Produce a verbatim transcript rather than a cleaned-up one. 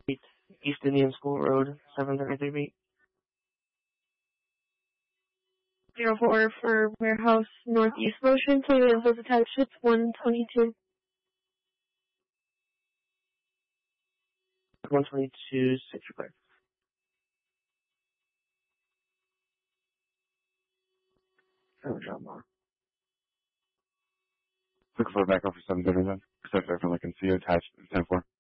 East Indian School Road, seven thirty-three B. Zero four for Warehouse Northeast Motion, tell you those attached, it's one twenty-two. one twenty-two, six clear. Oh, John Moore. Looking for back officer seven thirty-nine. Sector from Lincoln, C attached ten four.